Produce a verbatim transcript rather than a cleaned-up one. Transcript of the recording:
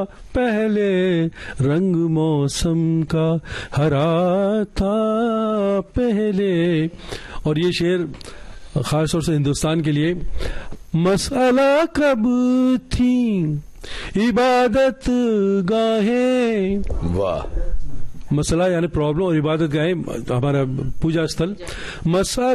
पहले, रंग मौसम का हरा था पहले। और ये शेर खास तौर से हिंदुस्तान के लिए। मसला कब थी इबादत गाहें, वाह, मसला यानी प्रॉब्लम और इबादत गाहें हमारा पूजा स्थल। मसला